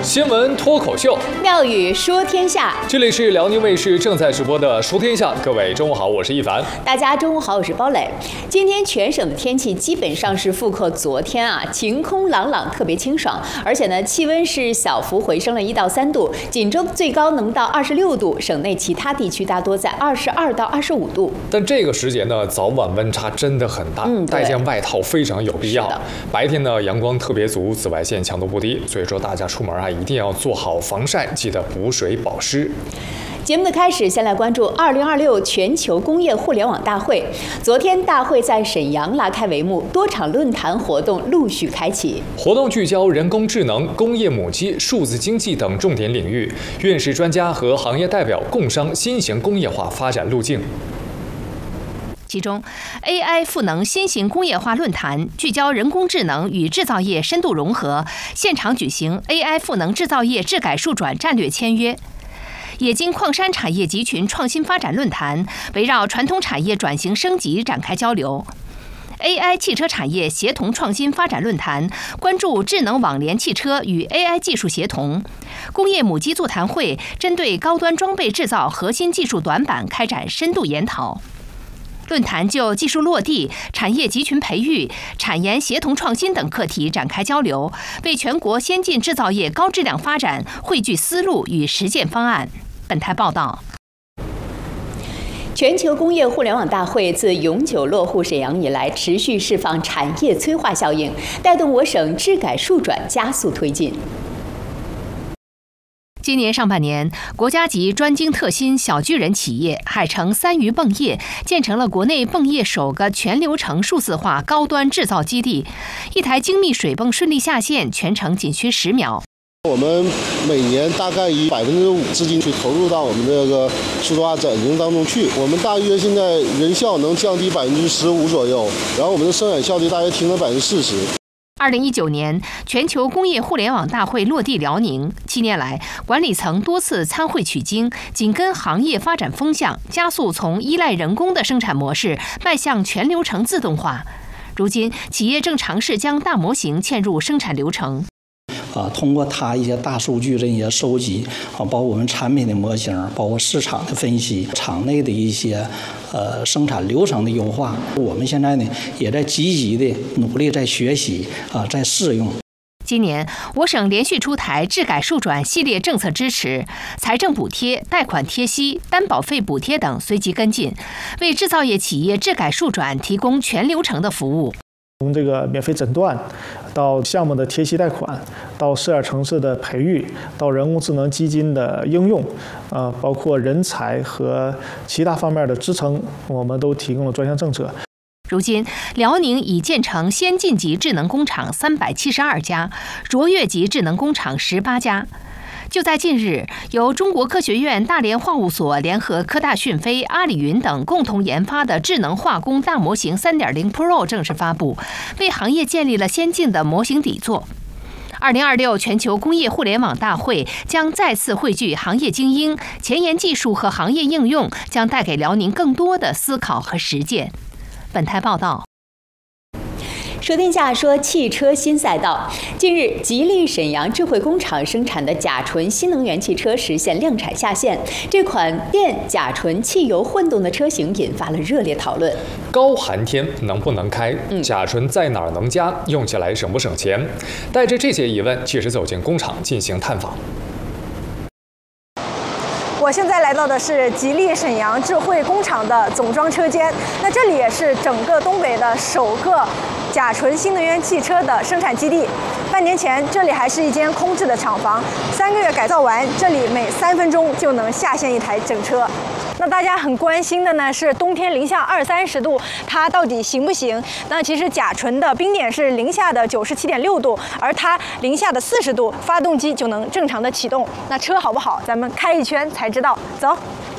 新闻脱口秀， 妙语说天下。 这里是辽宁卫视正在直播的《说天下》，各位中午好，我是一凡。 大家中午好，我是包磊。今天全省的天气基本上是复刻昨天啊，晴空朗朗，特别清爽，而且呢，气温是小幅回升了1到3度，锦州最高能到26度，省内其他地区大多在22到25度。 但这个时节呢，早晚温差真的很大，带件外套非常有必要。白天呢，阳光特别足，紫外线强度不低，所以说大家出门啊，一定要做好防晒，记得补水保湿。 节目的开始，先来关注2026全球工业互联网大会。昨天，大会在沈阳拉开帷幕，多场论坛活动陆续开启。 活动聚焦人工智能、工业母机、数字经济等重点领域，院士专家和行业代表共商新型工业化发展路径。 其中 ，AI 赋能新型工业化论坛聚焦人工智能与制造业深度融合，现场举行 AI 赋能制造业智改数转战略签约。冶金矿山产业集群创新发展论坛围绕传统产业转型升级展开交流。AI 汽车产业协同创新发展论坛关注智能网联汽车与 AI 技术协同。工业母机座谈会针对高端装备制造核心技术短板开展深度研讨。论坛就技术落地、产业集群培育、产研协同创新等课题展开交流，为全国先进制造业高质量发展汇聚思路与实践方案。本台报道。 全球工业互联网大会自永久落户沈阳以来，持续释放产业催化效应，带动我省智改数转加速推进。 今年上半年，国家级专精特新小巨人企业海城三余泵业建成了国内泵业首个全流程数字化高端制造基地，一台精密水泵顺利下线，全程仅需10秒。 我们每年大概以5%资金去投入到我们这个数字化转型当中去，我们大约现在人效能降低15%左右，然后我们的生产效率大约提升了40%。 2019年，全球工业互联网大会落地辽宁。7年来，管理层多次参会取经，紧跟行业发展风向，加速从依赖人工的生产模式迈向全流程自动化。如今，企业正尝试将大模型嵌入生产流程。 通过它一些大数据的一些收集，包括我们产品的模型，包括市场的分析，厂内的一些生产流程的优化，我们现在呢也在积极的努力在学习在试用。 今年，我省连续出台智改数转系列政策支持，财政补贴、贷款贴息、担保费补贴等随即跟进，为制造业企业智改数转提供全流程的服务。 从这个免费诊断，到项目的贴息贷款，到试点城市的培育，到人工智能基金的应用，包括人才和其他方面的支撑，我们都提供了专项政策。 如今，辽宁已建成先进级智能工厂372家，卓越级智能工厂18家。就在近日，由中国科学院大连化物所联合科大讯飞、阿里云等共同研发的智能化工大模型 3.0 Pro 正式发布，为行业建立了先进的模型底座。2026全球工业互联网大会将再次汇聚行业精英，前沿技术和行业应用将带给辽宁更多的思考和实践。本台报道。 说天下说汽车新赛道。近日，吉利沈阳智慧工厂生产的甲醇新能源汽车实现量产下线。这款电甲醇汽油混动的车型引发了热烈讨论。 高寒天能不能开？甲醇在哪儿能加？用起来省不省钱？带着这些疑问，届时走进工厂进行探访。 我现在来到的是吉利沈阳智慧工厂的总装车间，那这里也是整个东北的首个甲醇新能源汽车的生产基地。半年前，这里还是一间空置的厂房，3个月改造完，这里每3分钟就能下线一台整车。那大家很关心的呢是冬天零下20-30度，它到底行不行？那其实甲醇的冰点是零下的97.6度，而它零下的40度，发动机就能正常的启动。那车好不好？咱们开一圈才知道。走。